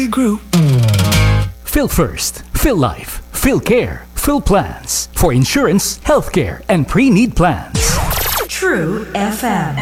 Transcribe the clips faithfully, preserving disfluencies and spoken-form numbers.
Group. PhilFirst, PhilLife, PhilCare, PhilPlans for insurance, healthcare, and pre-need plans. True F M.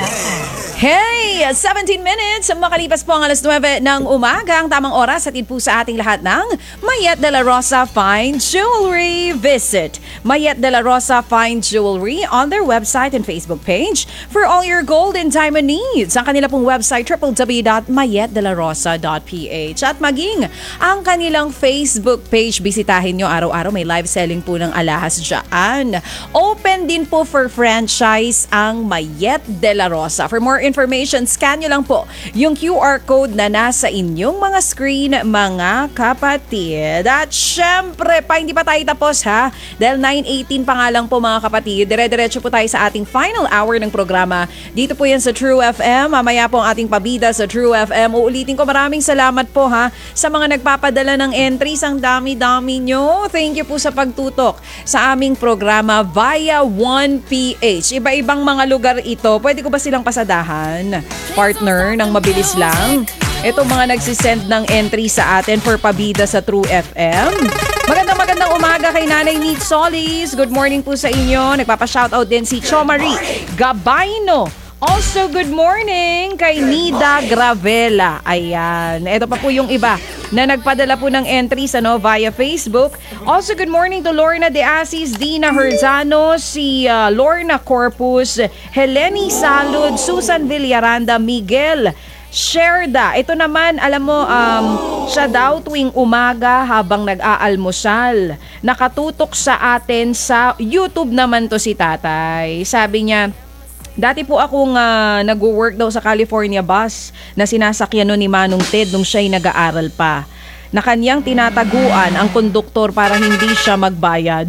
Hey! seventeen minutes, makalipas po ang alas nuwebe ng umaga. Ang tamang oras atid po sa ating lahat ng Mayet de la Rosa Fine Jewelry. Visit Mayet de la Rosa Fine Jewelry on their website and Facebook page for all your gold and diamond needs. Ang kanila pong website, w w w dot mayet de la rosa dot p h. At maging ang kanilang Facebook page, bisitahin nyo araw-araw. May live selling po ng alahas dyan. Open din po for franchise ang Mayet de la Rosa. For more information, scan nyo lang po yung Q R code na nasa inyong mga screen, mga kapatid. At syempre, pa hindi pa tayo tapos ha, dahil nine eighteen pa nga lang po mga kapatid, dire-diretso po tayo sa ating final hour ng programa. Dito po yan sa True F M. Mamaya po ang ating pabida sa True F M. Uulitin ko, maraming salamat po ha sa mga nagpapadala ng entries. Ang dami-dami nyo. Thank you po sa pagtutok sa aming programa via one P H. Iba-ibang mga lugar ito. Pwede ko ba silang pasadahan? Partner, ng mabilis lang. Ito mga nagsisend ng entry sa atin for pabida sa True F M. Magandang magandang umaga kay Nanay Neat Solis. Good morning po sa inyo. Nagpapa-shoutout din si Chomari Gabayno. Also, good morning kay Nida Gravela. Ayan. Ito pa po yung iba na nagpadala po ng entries ano, via Facebook. Also, good morning to Lorna De Asis, Dina Herzano, si uh, Lorna Corpus, Heleni Salud, Susan Villaranda, Miguel Sherda. Ito naman, alam mo, um, siya daw tuwing umaga habang nag-aalmusal. Nakatutok sa atin sa YouTube naman to si tatay. Sabi niya, dati po akong uh, nag-work daw sa California bus na sinasakyan no ni Manong Ted nung siya'y nag-aaral pa. Na kanyang tinataguan ang konduktor para hindi siya magbayad.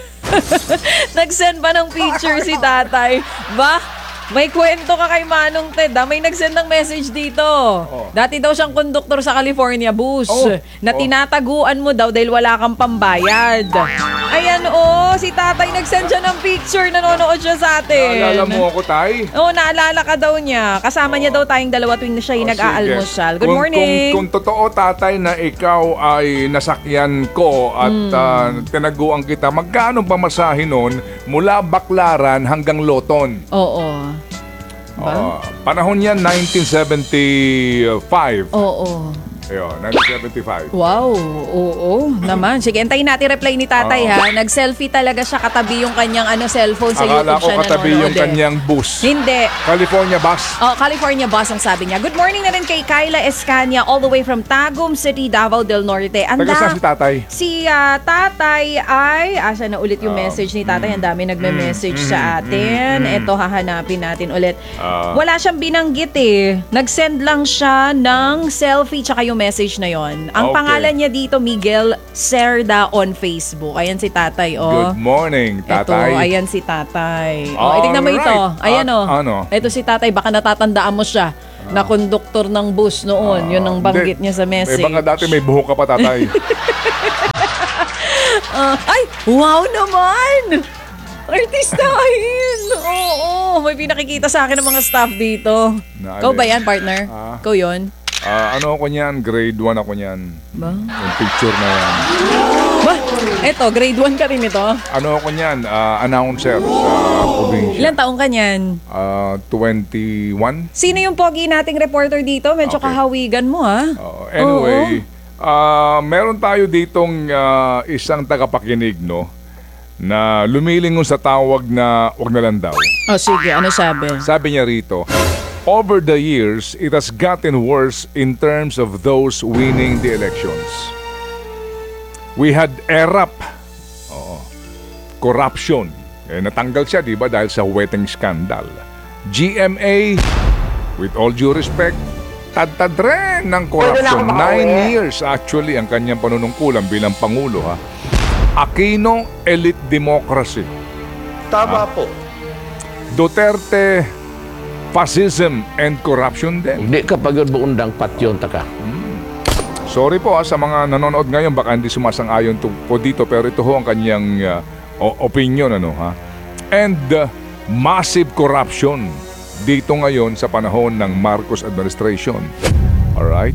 Nag-send pa ng picture si tatay. Ba? May kwento ka kay Manong Ted. Ah. May nag-send ng message dito. Oh. Dati daw siyang konduktor sa California bus oh. na oh. tinataguan mo daw dahil wala kang pambayad. Ayan oh, si tatay nag-send siya ng picture. Nanonood siya sa atin. Naalala mo ako, tay? Oo, oh, naalala ka daw niya. Kasama oh. niya daw tayong dalawa tuwing na siya yung oh, nag-aalmusal. Good kung, morning. Kung, kung totoo, tatay, na ikaw ay nasakyan ko at mm. uh, tinaguan kita, magkano ba masahe nun mula Baclaran hanggang Loton? Oo. Ba? Uh, panahon yan, nineteen seventy-five. Oo. Ayun, nineteen seventy-five. Wow, oo naman. Sige, antayin natin reply ni tatay uh, ha. Nag-selfie talaga siya, katabi yung kanyang ano, cellphone sa Akala YouTube siya nanonood. Akala ko katabi yung eh. kanyang bus. Hindi. California bus. Oh, California bus ang sabi niya. Good morning na rin kay Kyla Escania all the way from Tagum City, Davao del Norte. Anda, taga saan si tatay? Si uh, tatay ay, asa na ulit yung uh, message ni tatay. Ang dami nagme-message mm, sa atin. Mm, mm, Ito, hahanapin natin ulit. Uh, Wala siyang binanggit eh. Nag-send lang siya ng selfie tsaka yung message na yon. Ang okay. pangalan niya dito, Miguel Cerda on Facebook. Ayan si tatay, oh. Good morning, tatay. Ito, ayan si tatay. Oh, itignan mo ito. Ayan, oh. Uh, ano? Ito si tatay, baka natatandaan mo siya. Uh, na konduktor ng bus noon. Uh, yun ang banggit niya sa message. May baka dati may buhok ka pa, tatay. uh, ay, wow naman! Artistahin! Oo, may pinakikita sa akin ng mga staff dito. Ikaw ba yan, partner? Uh, Ikaw yun? Uh, ano ako niyan? Grade one ako niyan. Ba? Yung picture na yan. Ba? Eto, grade one ka rin ito? Ano ako niyan? Uh, announcer sa probinsya. Ilan taong ka niyan? Uh, twenty-one. Sino yung pogi nating reporter dito? Medyo okay. kahawigan mo ha? Uh, anyway, uh, meron tayo ditong uh, isang tagapakinig, no? Na lumilingon sa tawag na wag na lang daw. Oh, sige. Ano sabi? Sabi niya rito, over the years, it has gotten worse in terms of those winning the elections. We had ERAP, oo, corruption. Eh, natanggal siya, di ba, dahil sa weteng scandal. G M A, with all due respect, tad-tad rin ng corruption. Nine years, actually, ang kanyang panunungkulan bilang Pangulo, ha. Aquino, elite democracy. Tama ha? Po. Duterte, fascism and corruption din. Hindi ka pagod buundang patyon taka. Hmm. Sorry po ha, sa mga nanonood ngayon, baka hindi sumasang-ayon po dito, pero ito ho ang kanyang uh, opinion, ano ha. And uh, massive corruption dito ngayon sa panahon ng Marcos administration. Alright?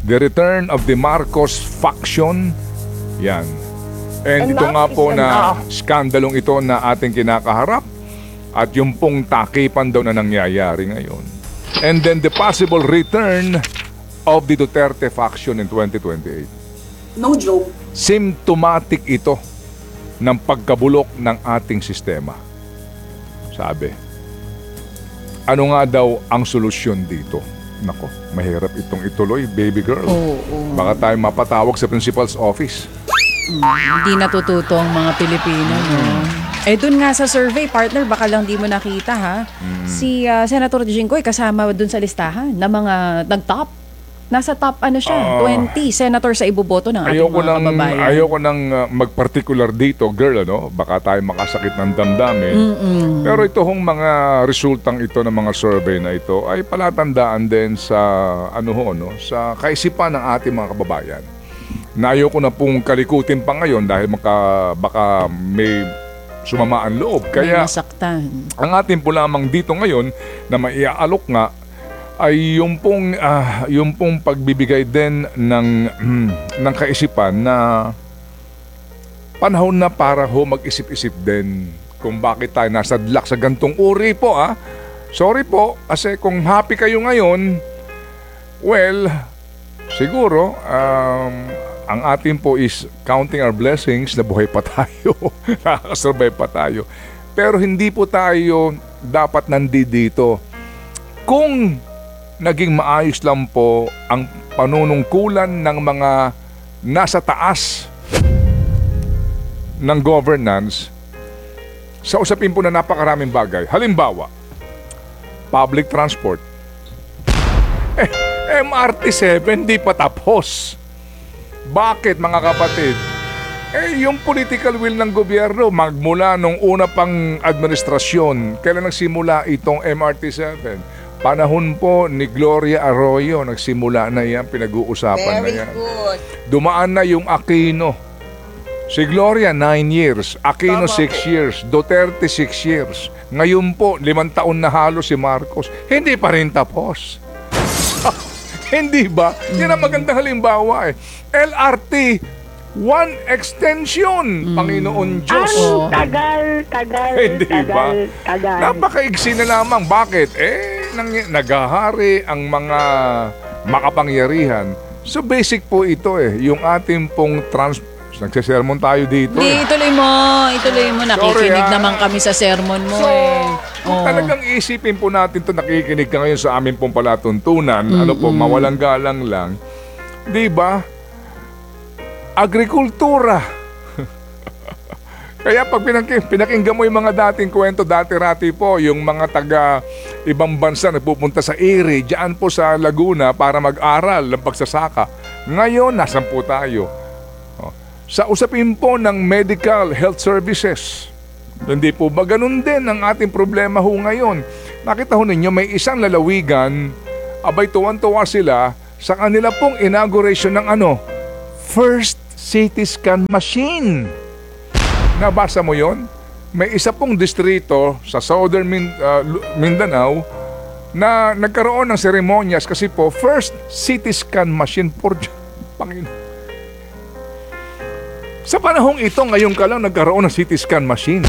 The return of the Marcos faction. Yan. And ito Enough nga is po na enough. skandalong ito na ating kinakaharap at yung pong takipan daw na nangyayari ngayon. And then the possible return of the Duterte faction in twenty twenty-eight. No joke. Symptomatic ito ng pagkabulok ng ating sistema. Sabi. Ano nga daw ang solusyon dito? Nako, mahirap itong ituloy, baby girl. Oo, oo. Baka tayo mapatawag sa principal's office. Hindi natututo ang mga Pilipino, no? Eh, dun nga sa survey, partner, baka lang di mo nakita, ha? Si ah, Senator Jinggoy kasama dun sa listahan ng mga nag-top. Nasa top, ano siya, Ah. twenty senator sa iboboto ng ating Ayoko mga nang, kababayan. ayoko nang uh, mag-particular dito, girl, ano? Baka tayo makasakit ng damdamin. Pero ito hong mga resultang ito ng mga survey na ito ay palatandaan din sa, ano ho, no? Sa kaisipan ng ating mga kababayan. Na ayoko na pong kalikutin pa ngayon dahil maka, baka may sumama ang loob. May Kaya nasaktan. ang atin po lamang dito ngayon na maiaalok nga ay yung pong, ah, yung pong pagbibigay din ng, ng kaisipan na panahon na para ho mag-isip-isip din kung bakit tayo nasadlak sa gantong uri po. Ah. Sorry po, kasi kung happy kayo ngayon, well, siguro, um, ang atin po is counting our blessings na buhay pa tayo, nakakasurvive pa tayo. Pero hindi po tayo dapat nandito kung naging maayos lang po ang panunungkulan ng mga nasa taas ng governance sa usapin po na napakaraming bagay. Halimbawa, public transport. Eh, M R T seven di pa tapos. Bakit mga kapatid? Eh, yung political will ng gobyerno magmula nung una pang administrasyon. Kailan nagsimula itong M R T seven? Panahon po ni Gloria Arroyo, nagsimula na yan, pinag-uusapan na yan. good. Dumaan na yung Aquino. Si Gloria, nine years. Aquino, Tama six po. years. Duterte, six years. Ngayon po, limang taon na halos si Marcos. Hindi pa rin tapos. Hindi ba? Yan ang magandang halimbawa eh. L R T, one extension, Panginoon Diyos. Ang tagal, tagal, Hindi ba? tagal, tagal. Napakaigsi na lamang. Bakit? Eh, nang, nagahari ang mga makapangyarihan. So basic po ito eh. Yung ating pong trans... Nagsisermon tayo dito Di, eh. ituloy mo. Ituloy mo. Nakikinig ah. naman kami sa sermon mo So, eh. kung Oo. talagang isipin po natin to, nakikinig ka ngayon sa amin pong palatuntunan, ano po, mawalang galang lang, di ba? Agrikultura. Kaya pag pinaki, pinakinggan mo yung mga dating kwento, dati-rati po, yung mga taga ibang bansa na pupunta sa Erie, dyan po sa Laguna para mag-aral ng pagsasaka. Ngayon, nasan po tayo? Oh. Sa usapin po ng medical health services, hindi po ba ganun din ang ating problema ho ngayon? Nakita ho ninyo, may isang lalawigan, abay tuwan-tuwa sila sa kanila pong inauguration ng ano, first C T scan machine. Nabasa mo yon? May isa pong distrito sa Southern Min- uh, Mindanao na nagkaroon ng seremonyas kasi po first C T scan machine for Panginoon. Sa panahong ito, ngayon ka lang nagkaroon ng C T scan machine.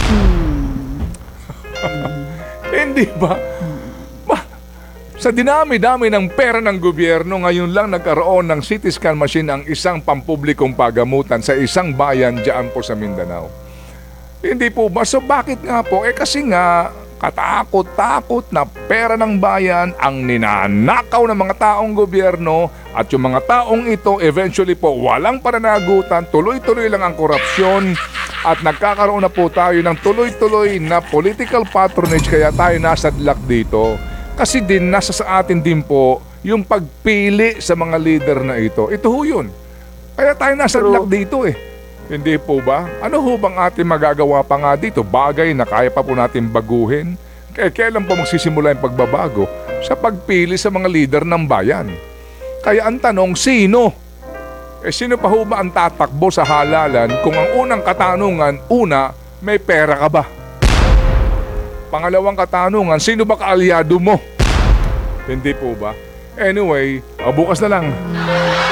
Hindi ba? Ba? Sa dinami-dami ng pera ng gobyerno, ngayon lang nagkaroon ng C T scan machine ang isang pampublikong pagamutan sa isang bayan dyan po sa Mindanao. Hindi po ba? So bakit nga po? Eh kasi nga, katakot-takot na pera ng bayan ang ninanakaw ng mga taong gobyerno at yung mga taong ito eventually po walang pananagutan, tuloy-tuloy lang ang korupsyon at nagkakaroon na po tayo ng tuloy-tuloy na political patronage kaya tayo nasadlak dito. Kasi din nasa sa atin din po yung pagpili sa mga leader na ito. Ito ho yun. Kaya tayo nasadlak dito eh. Hindi po ba? Ano ho bang ating magagawa pa nga dito? Bagay na kaya pa po natin baguhin? Kaya kailan po magsisimula yung pagbabago? Sa pagpili sa mga leader ng bayan. Kaya ang tanong, sino? Eh sino pa ho ba ang tatakbo sa halalan kung ang unang katanungan, una, may pera ka ba? Pangalawang katanungan, sino ba kaalyado mo? Hindi po ba? Anyway, bukas na lang.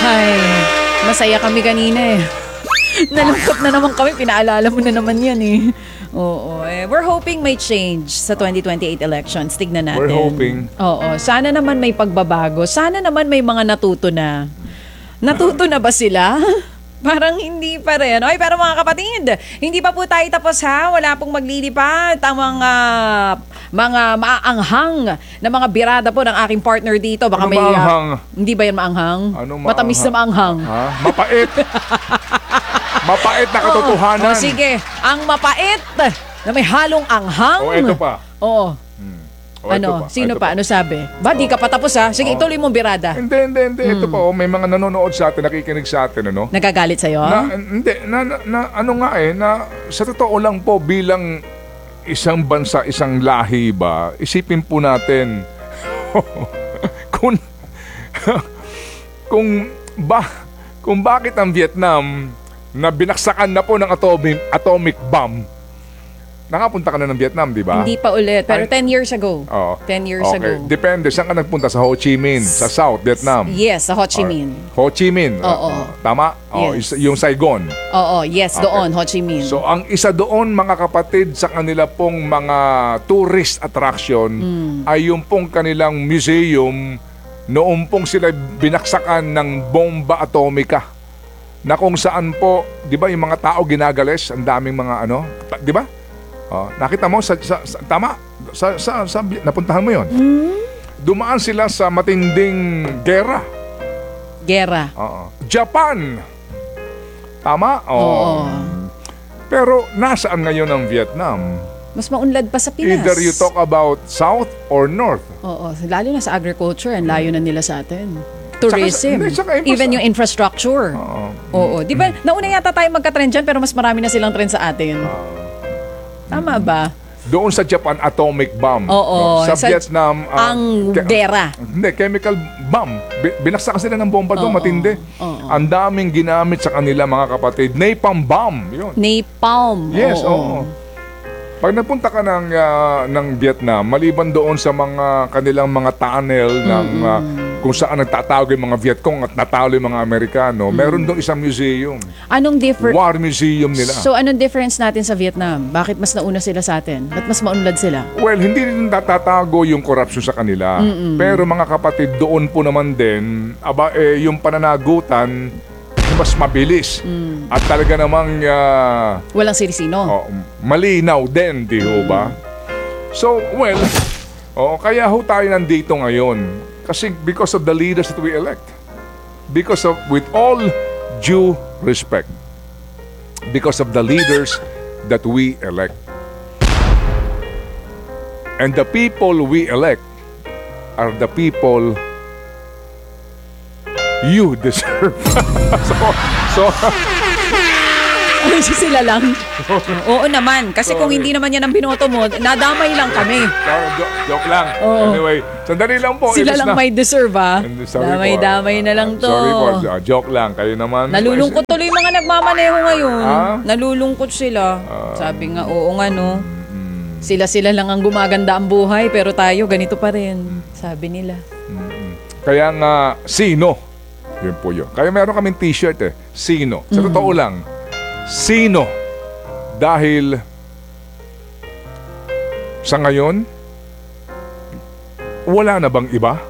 Ay, masaya kami kanina eh. Nalungkot na naman kami, pinaalala mo na naman yan eh. Oo, eh, we're hoping may change sa twenty twenty-eight elections. Tignan natin. We're hoping. Oo, sana naman may pagbabago. Sana naman may mga natuto na. Natuto na ba sila? Parang hindi pa rin. Oy, pero mga kapatid, hindi pa po tayo tapos ha. Wala pong maglilipat ang mga mga maaanghang na mga birada po ng aking partner dito. Baka Ano may ah, maanghang? hindi ba yan maanghang? Ano Matamis na maanghang. Ha? Mapait. Mapait na katotohanan. O sige, ang mapait na may halong anghang. O, eto pa. Oo. O, eto Ano? pa, Sino eto pa? Ano sabi? Ba, di ka pa tapos ha? Sige, ituloy mo birada. Hindi, hindi, hindi. Ito pa, oh, may mga nanonood sa atin, nakikinig sa atin, ano? Nagagalit sa'yo? Na, hindi, na, na, na, ano nga eh, na sa totoo lang po, bilang isang bansa, isang lahi ba, isipin po natin, kung, kung, ba, kung bakit ang Vietnam, na binaksakan na po ng atomic, atomic bomb, nakapunta ka na ng Vietnam, di ba? Hindi pa ulit. Pero Ay. ten years ago. Oo. ten years Okay. ago. Depende. Saan ka nagpunta? Sa Ho Chi Minh, sa South Vietnam. Yes, sa Ho Chi Minh. Ho Chi Minh. Oo. Ah, tama? Oh, Yes. is- yung Saigon. Oo, yes, Okay. doon, Ho Chi Minh. So, ang isa doon, mga kapatid, sa kanila pong mga tourist attraction Hmm. ay yung pong kanilang museum noong pong sila binaksakan ng bomba atomika. Na kung saan po, di ba, yung mga tao ginagales, ang daming mga ano, ta- di ba? Oh, nakita mo, sa, sa, sa- tama, sa, sa, sa, napuntahan mo yon. Dumaan sila sa matinding gera. Gera. Oo. Japan. Tama? Oo. Pero nasaan ngayon ang Vietnam? Mas maunlad pa sa Pinas. Either you talk about South or North. Oo, lalo na sa agriculture, ang layo na nila sa atin. Tourism. hindi, saka infra- Even yung infrastructure. Oo. Oo. Di ba, nauna yata tayo magka-trend dyan, pero mas marami na silang trend sa atin. Tama ba? Doon sa Japan, atomic bomb. Oo. Sa, Sa- Vietnam, ah, ang ke- gera. Hindi, chemical bomb. Bi- Binaksakan sila ng bomba doon, Oo. matindi. Oo. Ang daming ginamit sa kanila, mga kapatid. Napalm bomb. Yun. Napalm. Yes, oo. Pag napunta ka ng, ah, ng Vietnam, maliban doon sa mga kanilang mga tunnel ng ah, kung saan nagtatawag yung mga Vietcong at natalo yung mga Amerikano, meron doon isang museum. Anong difference? War museum nila. So, anong difference natin sa Vietnam? Bakit mas nauna sila sa atin? Ba't mas maunlad sila? Well, hindi rin natatago yung corruption sa kanila. Pero mga kapatid, doon po naman din, aba, eh, yung pananagutan, mas mabilis. At talaga namang ah, Walang sinisino. oh, malinaw din, di ho ba? So, well, oh, kaya ho tayo nandito ngayon. Kasi because of the leaders that we elect. Because of, with all due respect, because of the leaders that we elect. And the people we elect are the people you deserve. so, so, Ay, sila lang. Oo naman. Kasi kung Sorry. hindi naman yan ang binoto mo, nadamay lang kami. joke, joke lang. Oo. Anyway, sandali lang po. Sila ilis lang na. may deserve ah. And sorry po. Damay-damay na lang to. Sorry po. Ah, joke lang. Kayo naman. Nalulungkot tuloy yung mga nagmamaneho ngayon. Ah? Nalulungkot sila. Sabi nga, oo nga no. Sila-sila lang ang gumaganda ang buhay, pero tayo ganito pa rin. Sabi nila. Kaya nga, sino? Yun po yun. Kaya meron kaming t-shirt eh. Sino? Sa totoo lang, sino? Dahil sa ngayon, wala na bang iba?